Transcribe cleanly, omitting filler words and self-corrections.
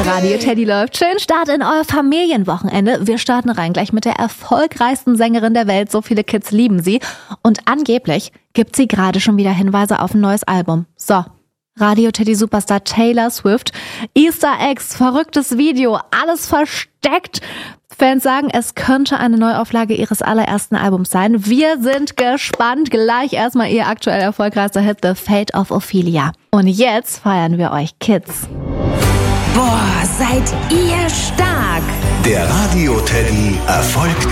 Radio Teddy läuft. Schön Start in euer Familienwochenende. Wir starten rein gleich mit der erfolgreichsten Sängerin der Welt. So viele Kids lieben sie. Und angeblich gibt sie gerade schon wieder Hinweise auf ein neues Album. So, Radio Teddy Superstar Taylor Swift. Easter Eggs, verrücktes Video, alles versteckt. Fans sagen, es könnte eine Neuauflage ihres allerersten Albums sein. Wir sind gespannt. Gleich erstmal ihr aktuell erfolgreichster Hit, The Fate of Ophelia. Und jetzt feiern wir euch Kids. Boah, seid ihr stark! Der Radio Teddy Erfolg